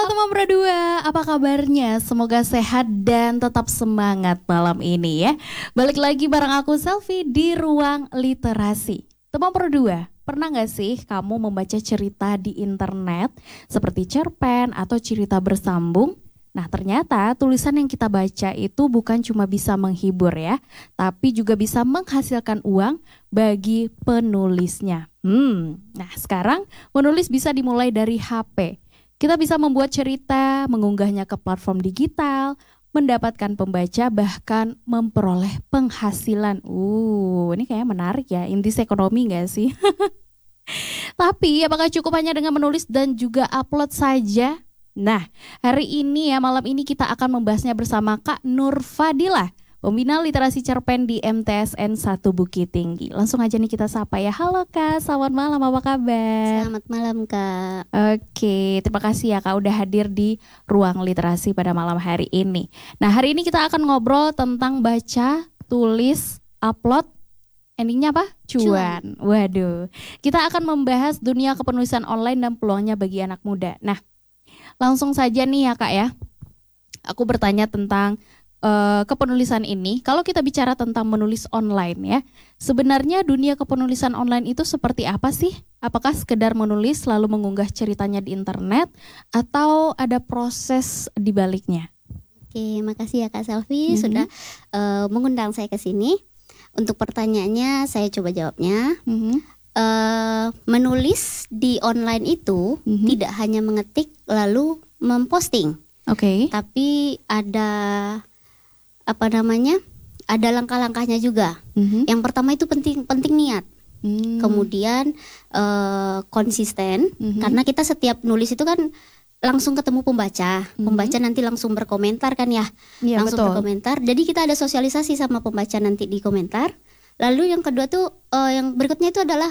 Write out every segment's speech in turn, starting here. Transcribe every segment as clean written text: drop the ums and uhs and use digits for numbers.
teman berdua, apa kabarnya? Semoga sehat dan tetap semangat malam ini ya. Balik lagi bareng aku Selfie di Ruang Literasi. Teman berdua, pernah gak sih kamu membaca cerita di internet seperti cerpen atau cerita bersambung? Nah ternyata tulisan yang kita baca itu bukan cuma bisa menghibur ya, tapi juga bisa menghasilkan uang bagi penulisnya. Nah sekarang menulis bisa dimulai dari HP. Kita bisa membuat cerita, mengunggahnya ke platform digital, mendapatkan pembaca, bahkan memperoleh penghasilan. Ini kayaknya menarik ya, indis ekonomi gak sih? Tapi apakah cukup hanya dengan menulis dan juga upload saja? Nah, hari ini ya, malam ini kita akan membahasnya bersama Kak Nur Fadilah, Pembina Literasi Cerpen di MTSN 1 Bukit Tinggi. Langsung aja nih kita sapa ya. Halo Kak, selamat malam, apa kabar? Selamat malam Kak. Oke, terima kasih ya Kak udah hadir di Ruang Literasi pada malam hari ini. Nah hari ini kita akan ngobrol tentang baca, tulis, upload, endingnya apa? Cuan. Waduh, kita akan membahas dunia kepenulisan online dan peluangnya bagi anak muda. Nah langsung saja nih ya Kak ya, aku bertanya tentang kepenulisan ini. Kalau kita bicara tentang menulis online ya, sebenarnya dunia kepenulisan online itu seperti apa sih? Apakah sekedar menulis lalu mengunggah ceritanya di internet atau ada proses di baliknya? Oke, makasih ya Kak Selfie sudah mengundang saya ke sini. Untuk pertanyaannya saya coba jawabnya. Menulis di online itu tidak hanya mengetik lalu memposting. Oke. Tapi ada ada langkah-langkahnya juga. Yang pertama itu penting niat. Kemudian konsisten, karena kita setiap nulis itu kan langsung ketemu pembaca. Pembaca nanti langsung berkomentar kan ya. Langsung berkomentar. Jadi kita ada sosialisasi sama pembaca nanti di komentar. Lalu yang kedua tuh yang berikutnya itu adalah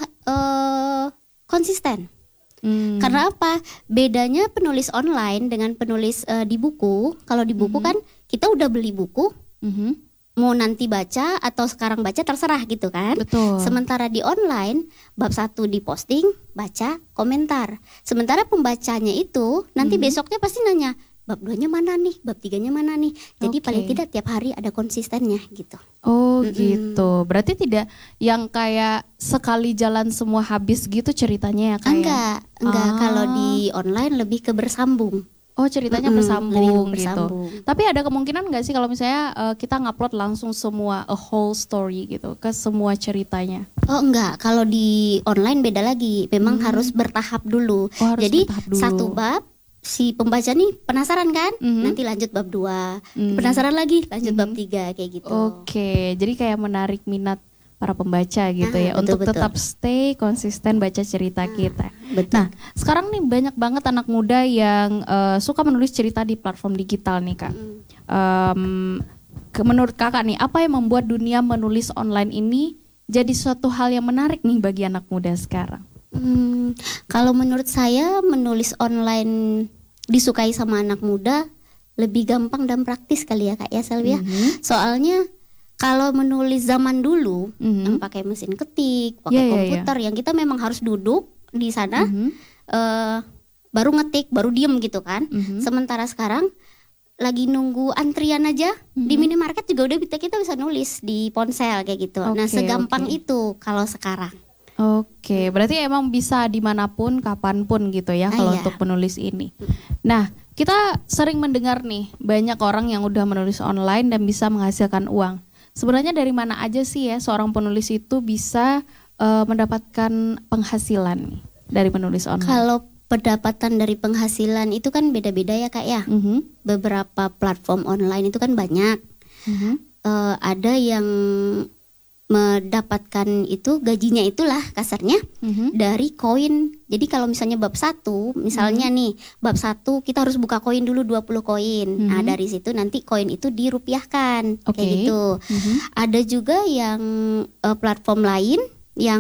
konsisten. Karena apa? Bedanya penulis online dengan penulis di buku. Kalau di buku kan kita udah beli buku, mau nanti baca atau sekarang baca terserah gitu kan. Betul. Sementara di online bab 1 diposting, baca, komentar. Sementara pembacanya itu nanti besoknya pasti nanya, bab 2-nya mana nih, bab 3-nya mana nih. Jadi paling tidak tiap hari ada konsistennya gitu. Oh gitu. Berarti tidak yang kayak sekali jalan semua habis gitu ceritanya ya kayak? Enggak. Kalau di online lebih ke bersambung. Oh ceritanya bersambung gitu. Bersambung. Tapi ada kemungkinan nggak sih kalau misalnya kita ngupload langsung semua a whole story gitu ke semua ceritanya? Oh enggak, kalau di online beda lagi. Memang harus bertahap dulu. Jadi bertahap dulu. Satu bab si pembaca nih penasaran kan? Nanti lanjut bab 2. Penasaran lagi lanjut bab 3 kayak gitu. Oke, jadi kayak menarik minat para pembaca gitu ya, betul, untuk tetap stay konsisten baca cerita kita. Betul. Nah, sekarang nih banyak banget anak muda yang suka menulis cerita di platform digital nih Kak. Menurut Kakak nih, apa yang membuat dunia menulis online ini jadi suatu hal yang menarik nih bagi anak muda sekarang? Kalau menurut saya menulis online disukai sama anak muda lebih gampang dan praktis kali ya Kak ya Selvia. Soalnya kalau menulis zaman dulu yang pakai mesin ketik, pakai komputer, yang kita memang harus duduk di sana, baru ngetik, baru diem gitu kan. Sementara sekarang lagi nunggu antrian aja di minimarket juga udah kita bisa nulis di ponsel kayak gitu. Nah segampang itu kalau sekarang. Oke, berarti emang bisa dimanapun, kapanpun gitu ya kalau untuk penulis ini. Nah, kita sering mendengar nih banyak orang yang udah menulis online dan bisa menghasilkan uang. Sebenarnya dari mana aja sih ya seorang penulis itu bisa mendapatkan penghasilan nih dari menulis online? Kalau pendapatan dari penghasilan itu kan beda-beda ya Kak ya. Beberapa platform online itu kan banyak. Ada yang mendapatkan itu gajinya itulah kasarnya dari koin. Jadi kalau misalnya bab 1, misalnya nih bab 1 kita harus buka koin dulu 20 koin. Nah dari situ nanti koin itu dirupiahkan kayak gitu. Ada juga yang platform lain yang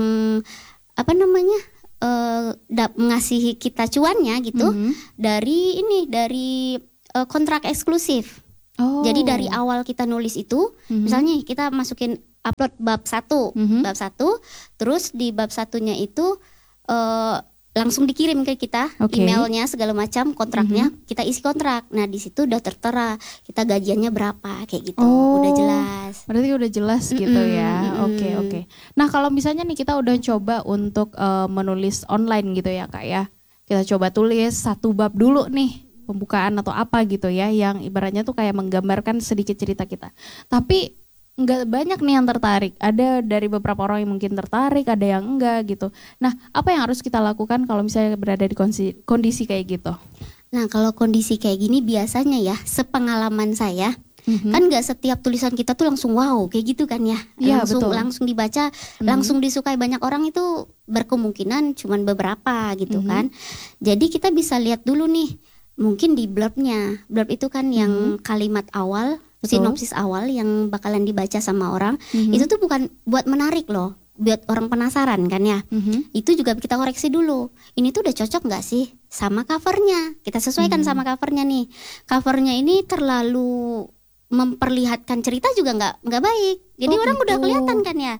ngasih kita cuannya gitu dari kontrak eksklusif. Jadi dari awal kita nulis itu, misalnya kita masukin upload bab 1, terus di bab 1-nya itu langsung dikirim ke kita emailnya segala macam kontraknya, kita isi kontrak. Nah di situ udah tertera kita gajiannya berapa kayak gitu, udah jelas. Berarti udah jelas gitu ya. Oke. Nah kalau misalnya nih kita udah coba untuk menulis online gitu ya Kak ya, kita coba tulis 1 bab dulu nih pembukaan atau apa gitu ya, yang ibaratnya tuh kayak menggambarkan sedikit cerita kita. Tapi nggak banyak nih yang tertarik. Ada dari beberapa orang yang mungkin tertarik, ada yang enggak gitu. Nah, apa yang harus kita lakukan kalau misalnya berada di kondisi kayak gitu? Nah, kalau kondisi kayak gini biasanya ya, sepengalaman saya, kan nggak setiap tulisan kita tuh langsung wow kayak gitu kan ya. Langsung dibaca, langsung disukai banyak orang, itu berkemungkinan cuman beberapa gitu kan. Jadi kita bisa lihat dulu nih, mungkin di blurbnya. Blurb itu kan yang kalimat awal, sinopsis awal yang bakalan dibaca sama orang, itu tuh bukan buat menarik loh, buat orang penasaran kan ya. Itu juga kita koreksi dulu, ini tuh udah cocok nggak sih sama covernya, kita sesuaikan sama covernya nih. Covernya ini terlalu memperlihatkan cerita juga nggak baik, jadi orang udah kelihatan kan ya,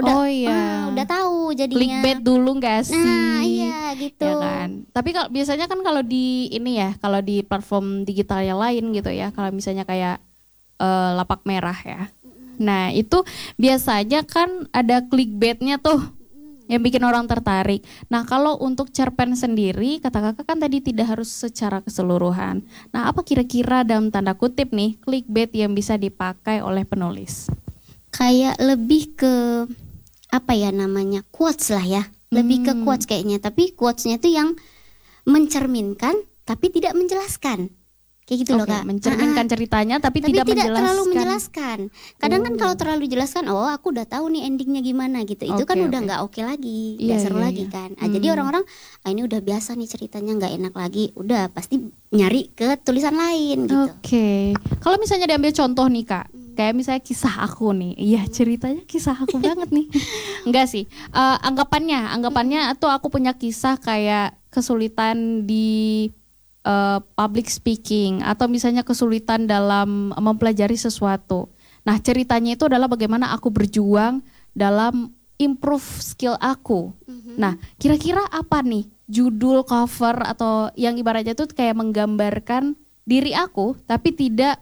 udah tahu jadinya. Clickbait dulu nggak sih? Nah iya gitu ya kan. Tapi kalau biasanya kan kalau di ini ya, kalau di platform digital yang lain gitu ya, kalau misalnya kayak lapak merah ya. Nah itu biasanya kan ada clickbaitnya tuh yang bikin orang tertarik. Nah kalau untuk cerpen sendiri, kata kakak kan tadi tidak harus secara keseluruhan. Nah apa kira-kira dalam tanda kutip nih clickbait yang bisa dipakai oleh penulis? Kayak lebih ke apa ya namanya, quotes lah ya. Lebih ke quotes kayaknya, tapi quotesnya itu yang mencerminkan tapi tidak menjelaskan. Kayak gitu loh Kak. Mencerminkan ceritanya tapi tidak terlalu menjelaskan. Kadang kan kalau terlalu dijelaskan, oh aku udah tahu nih endingnya gimana gitu. Itu kan udah nggak oke lagi, nggak seru lagi kan. Jadi orang-orang, ini udah biasa nih ceritanya, nggak enak lagi. Udah pasti nyari ke tulisan lain gitu. Kalau misalnya diambil contoh nih Kak, kayak misalnya kisah aku nih, iya ceritanya kisah aku banget nih. Enggak sih, anggapannya atau aku punya kisah kayak kesulitan di public speaking atau misalnya kesulitan dalam mempelajari sesuatu. Nah ceritanya itu adalah bagaimana aku berjuang dalam improve skill aku. Nah kira-kira apa nih judul cover atau yang ibaratnya itu kayak menggambarkan diri aku tapi tidak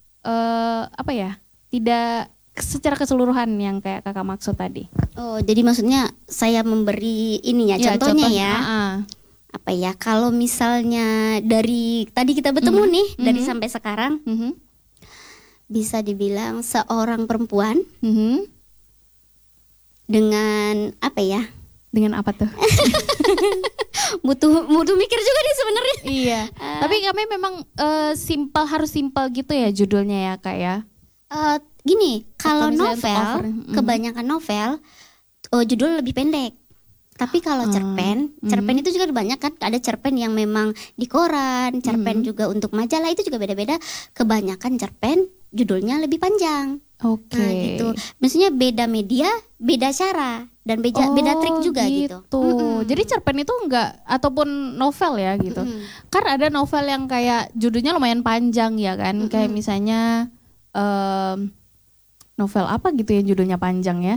tidak secara keseluruhan yang kayak kakak maksud tadi. Oh jadi maksudnya saya memberi ininya contohnya ya. Apa ya, kalau misalnya dari tadi kita bertemu nih dari sampai sekarang, bisa dibilang seorang perempuan dengan apa ya? Dengan apa tuh? butuh mikir juga nih sebenarnya. Iya. Tapi kami memang harus simpel gitu ya judulnya ya Kak ya. Gini, kalau novel, kebanyakan novel judul lebih pendek. Tapi kalau cerpen itu juga banyak kan, ada cerpen yang memang di koran, cerpen juga untuk majalah, itu juga beda-beda. Kebanyakan cerpen judulnya lebih panjang. Nah gitu. Maksudnya beda media, beda cara dan beda trik juga gitu. Jadi cerpen itu enggak ataupun novel ya gitu. Kan ada novel yang kayak judulnya lumayan panjang ya kan, kayak misalnya novel apa gitu yang judulnya panjang ya.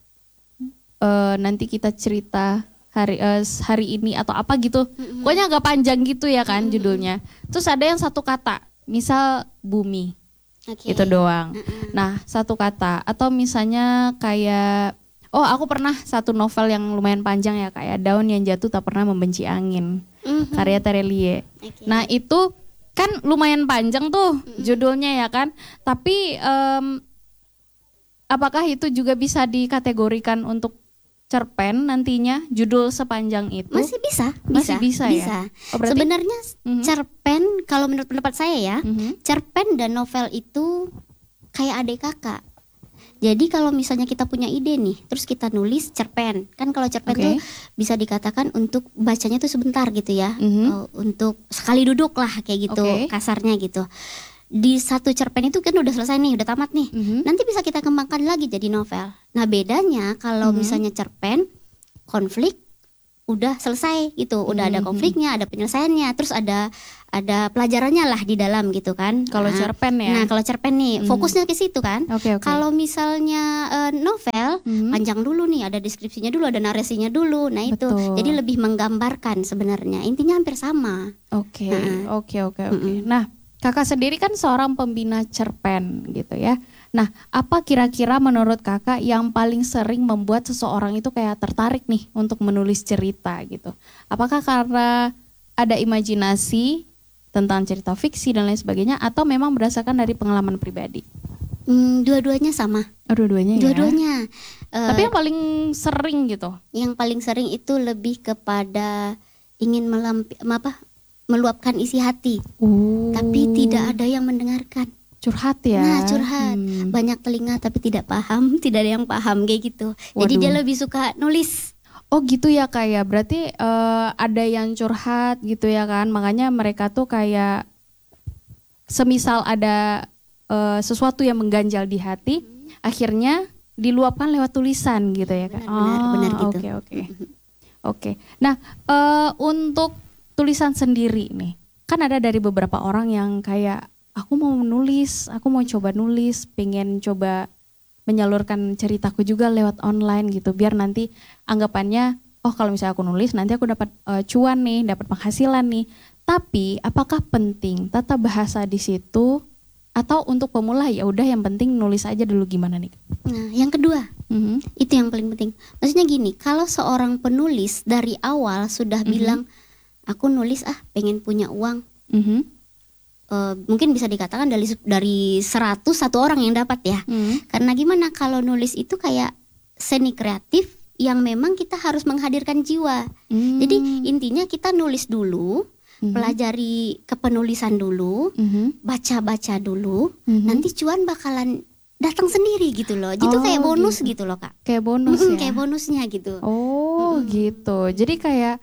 Nanti kita cerita hari ini atau apa gitu. Pokoknya agak panjang gitu ya kan judulnya. Terus ada yang satu kata, misal bumi. Itu doang. Nah, satu kata atau misalnya kayak aku pernah satu novel yang lumayan panjang ya, kayak Daun yang Jatuh Tak Pernah Membenci Angin. Karya Terelie. Nah, itu kan lumayan panjang tuh judulnya ya kan. Tapi apakah itu juga bisa dikategorikan untuk cerpen nantinya, judul sepanjang itu? Masih bisa ya. Sebenarnya cerpen kalau menurut pendapat saya ya, cerpen dan novel itu kayak adik kakak. Jadi kalau misalnya kita punya ide nih, terus kita nulis cerpen, kan kalau cerpen tuh bisa dikatakan untuk bacanya tuh sebentar gitu ya, untuk sekali duduk lah kayak gitu, kasarnya gitu. Di satu cerpen itu kan udah selesai nih, udah tamat nih. Nanti bisa kita kembangkan lagi jadi novel. Nah bedanya kalau misalnya cerpen, konflik udah selesai gitu, udah ada konfliknya, ada penyelesaiannya, terus ada pelajarannya lah di dalam gitu kan. Kalau cerpen ya. Nah kalau cerpen nih fokusnya ke situ kan. Oke. Kalau misalnya novel panjang dulu nih, ada deskripsinya dulu, ada narasinya dulu. Nah itu Betul. jadi lebih menggambarkan sebenarnya. Intinya hampir sama. Oke. Nah, kakak sendiri kan seorang pembina cerpen gitu ya. Nah, apa kira-kira menurut kakak yang paling sering membuat seseorang itu kayak tertarik nih untuk menulis cerita gitu? Apakah karena ada imajinasi tentang cerita fiksi dan lain sebagainya, atau memang berdasarkan dari pengalaman pribadi? Dua-duanya sama. Dua-duanya ya? Dua-duanya. Tapi yang paling sering gitu? Yang paling sering itu lebih kepada ingin meluapkan isi hati. Tapi tidak ada yang mendengarkan. Curhat ya? Nah curhat, banyak telinga tapi tidak paham, tidak ada yang paham kayak gitu. Jadi dia lebih suka nulis. Oh gitu ya Kak ya, berarti ada yang curhat gitu ya kan, makanya mereka tuh kayak semisal ada sesuatu yang mengganjal di hati, akhirnya diluapkan lewat tulisan gitu ya Kak. Benar gitu. Oke. Nah untuk tulisan sendiri nih, kan ada dari beberapa orang yang kayak aku mau menulis, aku mau coba nulis, pengen coba menyalurkan ceritaku juga lewat online gitu, biar nanti anggapannya, oh kalau misalnya aku nulis nanti aku dapat cuan nih, dapat penghasilan nih. Tapi apakah penting tata bahasa di situ, atau untuk pemula ya udah yang penting nulis aja dulu, gimana nih? Nah yang kedua, itu yang paling penting. Maksudnya gini, kalau seorang penulis dari awal sudah bilang aku nulis pengen punya uang. Mungkin bisa dikatakan dari 100 satu orang yang dapat ya. Karena gimana, kalau nulis itu kayak seni kreatif yang memang kita harus menghadirkan jiwa. Jadi intinya kita nulis dulu, pelajari kepenulisan dulu, baca-baca dulu, nanti cuan bakalan datang sendiri gitu loh. Itu kayak bonus gitu loh Kak. Kayak bonus ya? Kayak bonusnya gitu. Gitu. Jadi kayak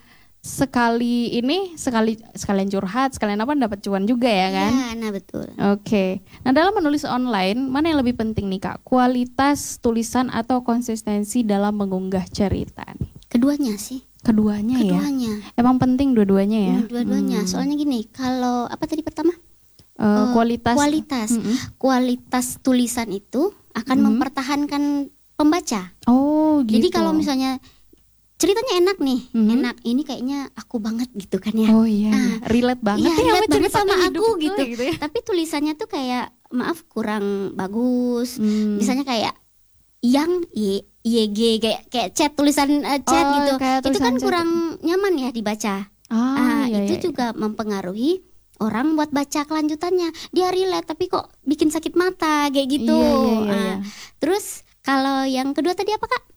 sekalian curhat, sekalian dapat cuan juga ya kan? Iya, nah betul. Oke. Nah dalam menulis online, mana yang lebih penting nih Kak? Kualitas tulisan atau konsistensi dalam mengunggah cerita nih? Keduanya sih. Keduanya ya? Emang penting dua-duanya ya? Dua-duanya. Soalnya gini, kalau apa tadi pertama? Kualitas. Kualitas tulisan itu akan mempertahankan pembaca. Oh gitu. Jadi kalau misalnya ceritanya enak nih, enak, ini kayaknya aku banget gitu kan ya. Oh iya, relate banget ya, relate banget sama aku gitu. Ya. Tapi tulisannya tuh kayak maaf kurang bagus. Misalnya kayak yang YG kayak chat, tulisan chat gitu. Itu kan kurang nyaman ya dibaca. Itu juga mempengaruhi orang buat baca kelanjutannya. Dia relate tapi kok bikin sakit mata kayak gitu. Terus kalau yang kedua tadi apa Kak?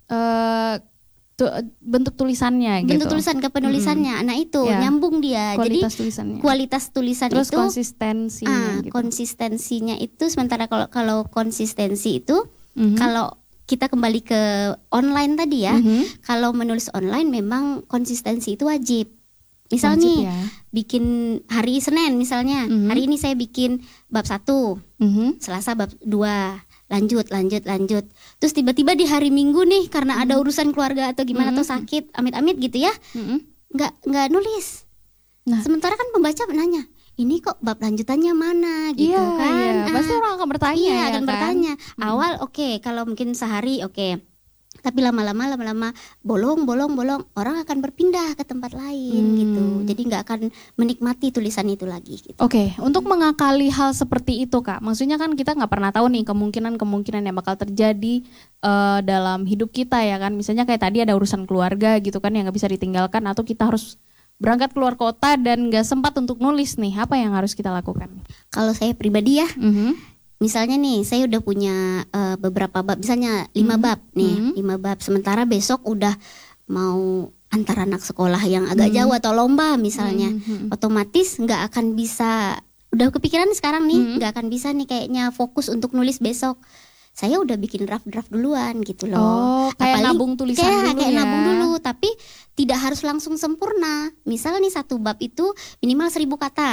Bentuk tulisannya gitu. Bentuk tulisan kepenulisannya. Nah itu nyambung dia. Kualitas jadi tulisannya. Kualitas tulisan. Terus itu konsistensinya gitu. Konsistensinya itu, sementara kalau konsistensi itu kalau kita kembali ke online tadi ya, kalau menulis online memang konsistensi itu wajib. Misal nih bikin hari Senin misalnya, hari ini saya bikin bab 1, Selasa bab 2, lanjut. Terus tiba-tiba di hari Minggu nih karena ada urusan keluarga atau gimana atau sakit, amit-amit gitu ya, nggak nulis. Nah, sementara kan pembaca nanya, ini kok bab lanjutannya mana gitu kan? Pasti orang akan bertanya. Iya, akan bertanya. Awal kalau mungkin sehari tapi lama-lama bolong orang akan berpindah ke tempat lain gitu. Jadi nggak akan menikmati tulisan itu lagi gitu. Oke, untuk mengakali hal seperti itu Kak, maksudnya kan kita nggak pernah tahu nih kemungkinan yang bakal terjadi dalam hidup kita ya kan. Misalnya kayak tadi ada urusan keluarga gitu kan yang nggak bisa ditinggalkan, atau kita harus berangkat keluar kota dan nggak sempat untuk nulis nih, apa yang harus kita lakukan? Kalau saya pribadi ya, misalnya nih saya udah punya beberapa bab, misalnya 5 bab nih, 5 bab, sementara besok udah mau antar anak sekolah yang agak jauh atau lomba misalnya, otomatis nggak akan bisa, udah kepikiran sekarang nih nggak akan bisa nih kayaknya fokus untuk nulis besok. Saya udah bikin draft duluan gitu loh. Kayak nabung tulisan dulu kayak ya. nabung dulu, tapi tidak harus langsung sempurna. Misal nih 1 bab itu minimal 1000 kata.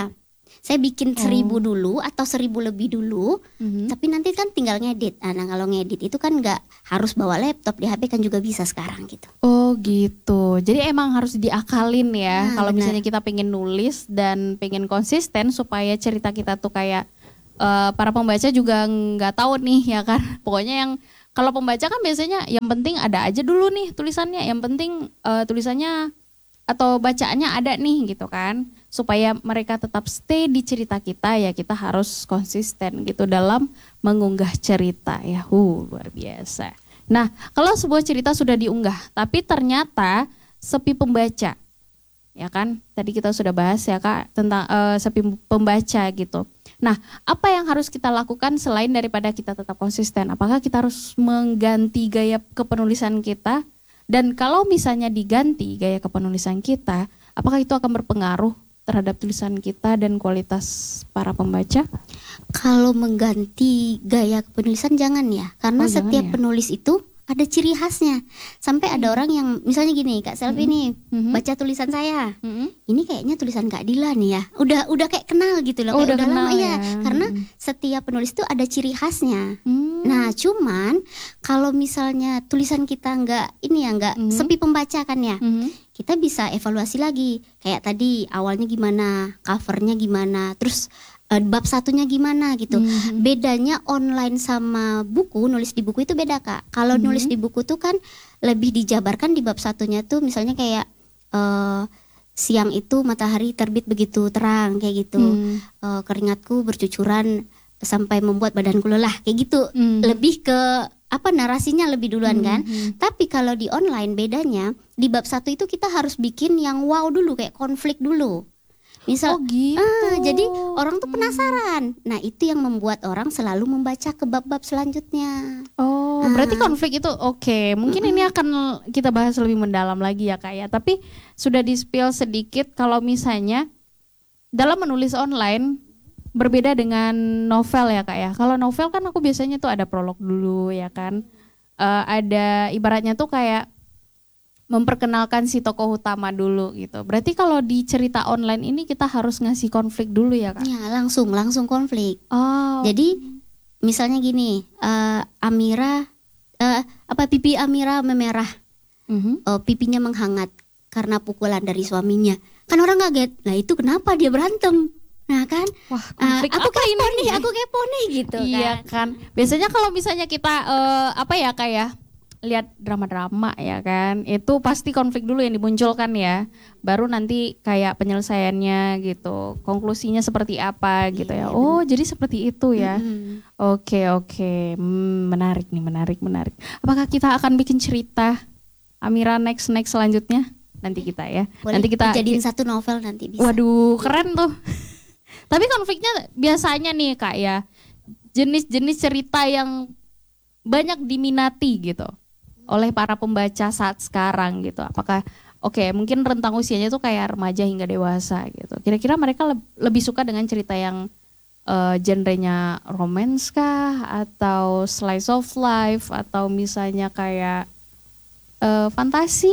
Saya bikin 1.000 dulu atau 1.000 lebih dulu, tapi nanti kan tinggal ngedit. Nah kalau ngedit itu kan nggak harus bawa laptop, di HP kan juga bisa sekarang gitu. Oh gitu. Jadi emang harus diakalin ya. Kalau benar. misalnya kita pengen nulis dan pengen konsisten supaya cerita kita tuh kayak para pembaca juga nggak tahu nih ya kan. Pokoknya yang kalau pembaca kan biasanya yang penting ada aja dulu nih tulisannya. Yang penting tulisannya atau bacaannya ada nih gitu kan, supaya mereka tetap stay di cerita kita ya kita harus konsisten gitu dalam mengunggah cerita ya. Luar biasa. Nah kalau sebuah cerita sudah diunggah tapi ternyata sepi pembaca ya kan, tadi kita sudah bahas ya Kak tentang sepi pembaca gitu. Nah apa yang harus kita lakukan selain daripada kita tetap konsisten? Apakah kita harus mengganti gaya kepenulisan kita? Dan kalau misalnya diganti gaya kepenulisan kita, apakah itu akan berpengaruh terhadap tulisan kita dan kualitas para pembaca? Kalau mengganti gaya kepenulisan jangan ya, karena setiap penulis itu ada ciri khasnya. Sampai ada orang yang misalnya gini, Kak Selvi nih baca tulisan saya, ini kayaknya tulisan Kak Dila nih ya. Udah kayak kenal gitu loh, kayak udah lama ya. Karena setiap penulis itu ada ciri khasnya. Nah, cuman kalau misalnya tulisan kita nggak sepi pembaca kan ya, kita bisa evaluasi lagi. Kayak tadi awalnya gimana, covernya gimana, terus bab satunya gimana gitu. Bedanya online sama buku, nulis di buku itu beda Kak. Kalau nulis di buku tuh kan lebih dijabarkan di bab satunya tuh, misalnya kayak siang itu matahari terbit begitu terang kayak gitu. Keringatku bercucuran sampai membuat badanku lelah kayak gitu. Lebih ke narasinya lebih duluan kan. Tapi kalau di online bedanya di bab satu itu kita harus bikin yang wow dulu, kayak konflik dulu. Misal, gitu. Jadi orang tuh penasaran. Nah itu yang membuat orang selalu membaca ke bab-bab selanjutnya. Berarti konflik itu oke. Mungkin ini akan kita bahas lebih mendalam lagi ya Kak ya. Tapi sudah di-spill sedikit kalau misalnya dalam menulis online berbeda dengan novel ya Kak ya. Kalau novel kan aku biasanya tuh ada prolog dulu ya kan. Ada ibaratnya tuh kayak memperkenalkan si tokoh utama dulu gitu. Berarti kalau di cerita online ini kita harus ngasih konflik dulu ya Kak? Ya langsung konflik. Jadi misalnya gini, Amira, pipi Amira memerah, pipinya menghangat karena pukulan dari suaminya. Kan orang kaget, nah itu kenapa dia berantem? Nah kan, wah konflik aku kepo nih gitu kan. Iya kan. Biasanya kalau misalnya kita kayak lihat drama-drama ya kan, itu pasti konflik dulu yang dimunculkan ya, baru nanti kayak penyelesaiannya gitu, konklusinya seperti apa gitu ya. Jadi seperti itu ya. Oke. Menarik nih, menarik. Apakah kita akan bikin cerita Amira next selanjutnya? Nanti kita ya. Boleh nanti kita jadiin satu novel nanti bisa. Waduh, keren tuh. Tapi konfliknya biasanya nih Kak ya, jenis-jenis cerita yang banyak diminati gitu oleh para pembaca saat sekarang gitu. Apakah mungkin rentang usianya tuh kayak remaja hingga dewasa gitu. Kira-kira mereka lebih suka dengan cerita yang genrenya romance kah, atau slice of life, atau misalnya kayak fantasi?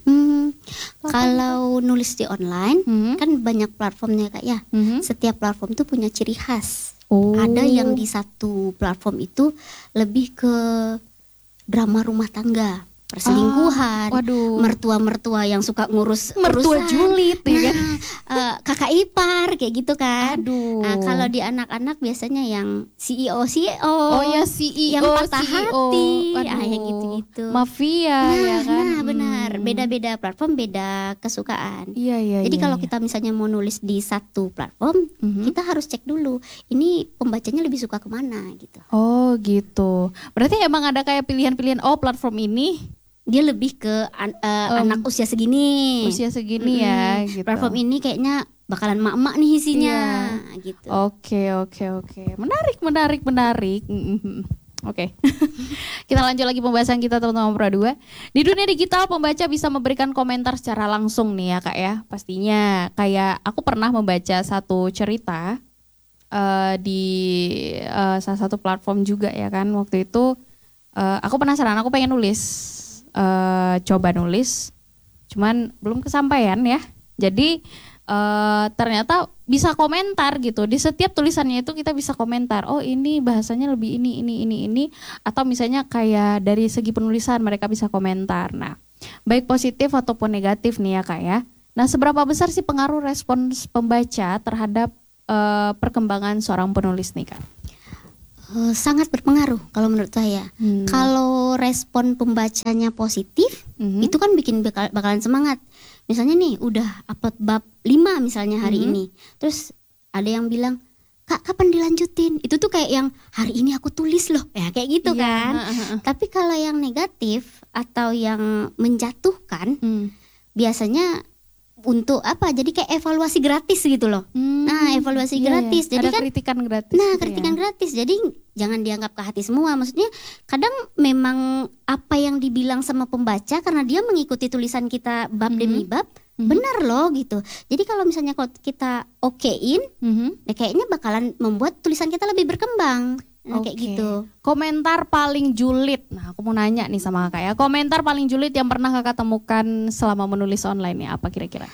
Kalau nulis di online kan banyak platformnya Kak ya. Setiap platform tuh punya ciri khas. Ada yang di satu platform itu lebih ke drama rumah tangga, perselingkuhan, mertua-mertua yang suka ngurus mertua julid ya kan? Kakak ipar kayak gitu kan. Nah, kalau di anak-anak biasanya yang CEO yang patah hati, yang gitu-gitu. Mafia ya kan. Nah, benar. Beda-beda platform, beda kesukaan. Iya. Jadi kalau kita misalnya mau nulis di satu platform, kita harus cek dulu ini pembacanya lebih suka kemana gitu. Oh gitu. Berarti emang ada kayak pilihan-pilihan, platform ini dia lebih ke anak usia segini. Ya gitu. Platform ini kayaknya bakalan mak-mak nih isinya gitu. Oke. Menarik. Oke. Kita lanjut lagi pembahasan kita teman-teman Pro 2. Di dunia digital pembaca bisa memberikan komentar secara langsung nih ya Kak ya. Pastinya kayak aku pernah membaca satu cerita di salah satu platform juga ya kan. Waktu itu aku penasaran, aku pengen nulis. Coba nulis, cuman belum kesampaian ya. Jadi ternyata bisa komentar gitu. Di setiap tulisannya itu kita bisa komentar. Oh ini bahasanya lebih ini. Atau misalnya kayak dari segi penulisan mereka bisa komentar. Nah baik positif ataupun negatif nih ya Kak ya. Nah seberapa besar sih pengaruh respons pembaca terhadap perkembangan seorang penulis nih Kak? Sangat berpengaruh kalau menurut saya. Kalau respon pembacanya positif, itu kan bikin bakalan semangat. Misalnya nih udah upload bab 5 misalnya hari ini. Terus ada yang bilang, "Kak, kapan dilanjutin?" Itu tuh kayak yang hari ini aku tulis loh. Ya kayak gitu kan. Tapi kalau yang negatif atau yang menjatuhkan, biasanya untuk apa? Jadi kayak evaluasi gratis gitu loh. Nah, evaluasi gratis. Jadi ada kan kritikan gratis. Nah, gitu kritikan gratis. Jadi jangan dianggap ke hati semua. Maksudnya kadang memang apa yang dibilang sama pembaca karena dia mengikuti tulisan kita bab demi bab, benar loh gitu. Jadi kalau misalnya kalau kita okein, ya kayaknya bakalan membuat tulisan kita lebih berkembang. Nah, kayak gitu. Komentar paling julid. Nah, aku mau nanya nih sama Kakak ya. Komentar paling julid yang pernah Kakak temukan selama menulis online ya apa kira-kira?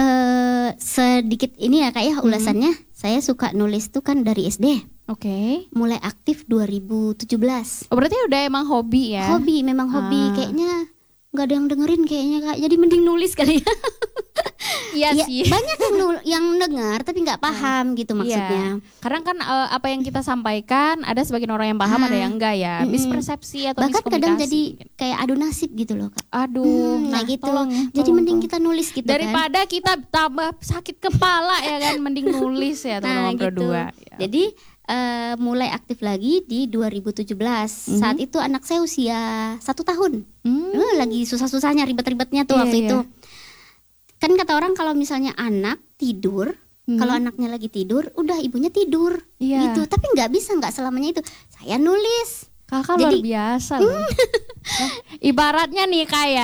Sedikit ini ya Kak ya ulasannya. Saya suka nulis tuh kan dari SD. Oke. Mulai aktif 2017. Oh, berarti udah emang hobi ya? Hobi, memang hobi. Kayaknya nggak ada yang dengerin kayaknya Kak. Jadi mending nulis kali ya. Iya ya, sih. Banyak yang dengar tapi nggak paham gitu maksudnya. Karena kan apa yang kita sampaikan ada sebagian orang yang paham, ada yang enggak ya. Mispersepsi atau bahkan miskomunikasi. Kadang jadi kayak adu nasib gitu loh Kak. Aduh, nah gitu. Tolong, jadi mending kita nulis gitu daripada kita tambah sakit kepala ya kan, mending nulis ya teman-teman berdua. Ya. Jadi mulai aktif lagi di 2017. Saat itu anak saya usia 1 tahun. Lagi susah-susahnya, ribet-ribetnya tuh waktu itu. Kan kata orang kalau misalnya anak tidur, kalau anaknya lagi tidur, udah ibunya tidur gitu. Tapi nggak bisa, nggak selamanya itu. Saya nulis. Kakak luar biasa loh. Ibaratnya nih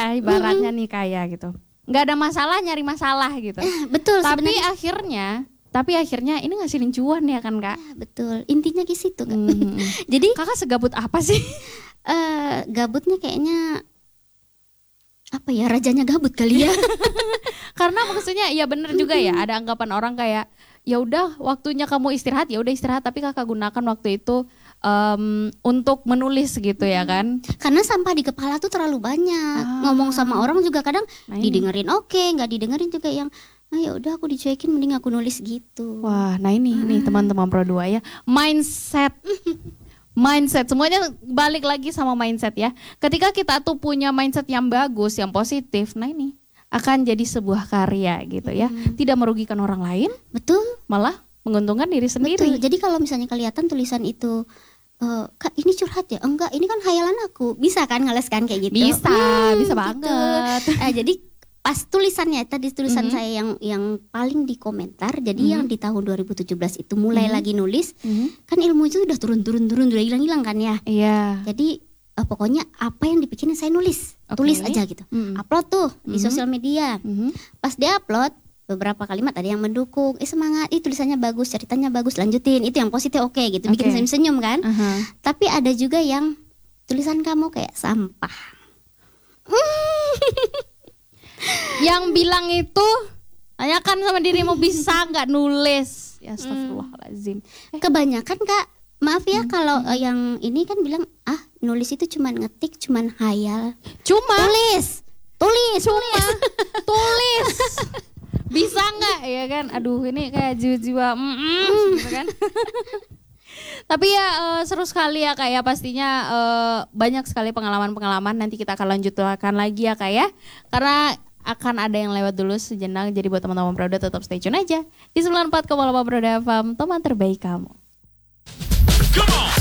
kaya gitu. Nggak ada masalah nyari masalah gitu. Betul. Tapi akhirnya ini ngasilin cuan ya kan Kak? Betul. Intinya di situ Kak. Jadi Kakak segabut apa sih? Gabutnya kayaknya apa ya, rajanya gabut kali ya. Karena maksudnya ya bener juga ya, ada anggapan orang kayak ya udah waktunya kamu istirahat, ya udah istirahat, tapi Kakak gunakan waktu itu untuk menulis gitu ya kan. Karena sampah di kepala tuh terlalu banyak. Ngomong sama orang juga kadang didengerin nggak didengerin juga yang ya udah aku dicuekin, mending aku nulis gitu. Wah, nah ini nih teman-teman Pro 2 ya. Mindset, semuanya balik lagi sama mindset ya. Ketika kita tuh punya mindset yang bagus, yang positif, nah ini akan jadi sebuah karya gitu ya. Tidak merugikan orang lain, betul, malah menguntungkan diri sendiri. Betul. Jadi kalau misalnya kelihatan tulisan itu, Kak ini curhat ya? Enggak, ini kan khayalan aku. Bisa kan ngeleskan kayak gitu? Bisa banget. Gitu. Jadi pas tulisannya tadi tulisan saya yang paling dikomentar, jadi yang di tahun 2017 itu mulai lagi nulis, kan ilmu itu udah turun udah hilang kan ya. Iya. Jadi pokoknya apa yang dipikirin saya nulis, tulis aja gitu. Upload tuh di sosial media. Pas dia upload beberapa kalimat ada yang mendukung, semangat, tulisannya bagus, ceritanya bagus, lanjutin, itu yang positif, oke gitu, bikin senyum-senyum kan. Tapi ada juga yang tulisan kamu kayak sampah. Yang bilang itu tanyakan sama dirimu, bisa nggak nulis. Ya astagfirullahaladzim. Kebanyakan Kak, maaf ya kalau yang ini kan bilang nulis itu cuman ngetik, cuman hayal. Tulis. Bisa nggak ya kan? Aduh ini kayak jiwa-jiwa gitu kan. Tapi ya seru sekali ya Kak ya, pastinya banyak sekali pengalaman-pengalaman, nanti kita akan lanjutkan lagi ya Kak ya. Karena akan ada yang lewat dulu sejenak, jadi buat teman-teman Pro 2 tetap stay tune aja di 94,8 Pro 2 FM, teman terbaik kamu. Come on.